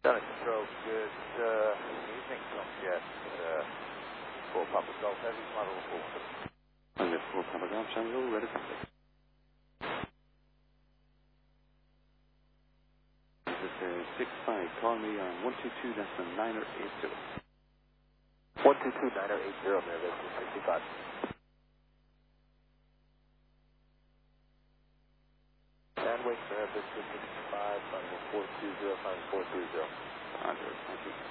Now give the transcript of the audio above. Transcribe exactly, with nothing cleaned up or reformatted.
Center Control, good uh, evening from Jet uh, for Papa Golf Heavy, Model four. Thunder four, Papa Golf, Tango, ready for six. This is six five, call me on one two two, that's the niner eight zero. one two two, niner eight zero, man, that's sixty-five. And wait for Airbus sixty-five, Final four two zero, Final four three zero. Roger, thank you.